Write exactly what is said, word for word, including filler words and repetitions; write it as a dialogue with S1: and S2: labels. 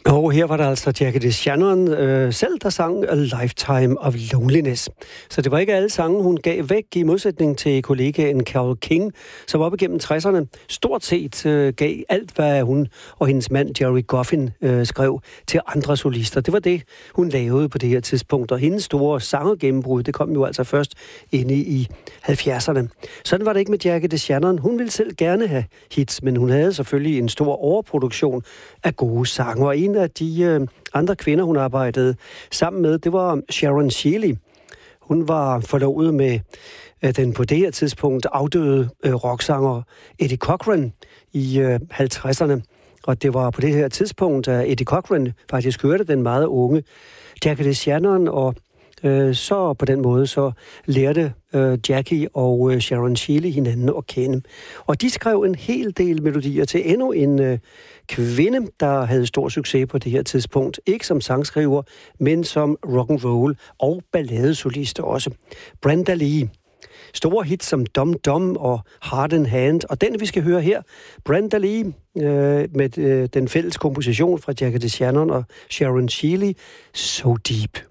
S1: Og her var der altså Jackie DeShannon øh, selv, der sang A Lifetime of Loneliness. Så det var ikke alle sange, hun gav væk, i modsætning til kollegaen Carole King, som op igennem tresserne stort set øh, gav alt, hvad hun og hendes mand Jerry Goffin øh, skrev til andre solister. Det var det, hun lavede på det her tidspunkt, og hendes store sangergennembrud, det kom jo altså først inde i halvfjerdserne. Sådan var det ikke med Jackie DeShannon. Hun ville selv gerne have hits, men hun havde selvfølgelig en stor overproduktion af gode sange, og en af de øh, andre kvinder, hun arbejdede sammen med, det var Sharon Shealy. Hun var forlovet med øh, den på det her tidspunkt afdøde øh, rocksanger Eddie Cochran i øh, halvtredserne. Og det var på det her tidspunkt, at Eddie Cochran faktisk hørte den meget unge Jackie DeShannon, og øh, så på den måde så lærte øh, Jackie og øh, Sharon Shealy hinanden at kende. Og de skrev en hel del melodier til endnu en øh, kvinde, der havde stor succes på det her tidspunkt. Ikke som sangskriver, men som rock'n'roll og balladesolist også. Brenda Lee. Store hits som Dum Dum og Heart and Hand. Og den, vi skal høre her, Brenda Lee, øh, med øh, den fælles komposition fra Jackie DeShannon og Sharon Shealy, So Deep.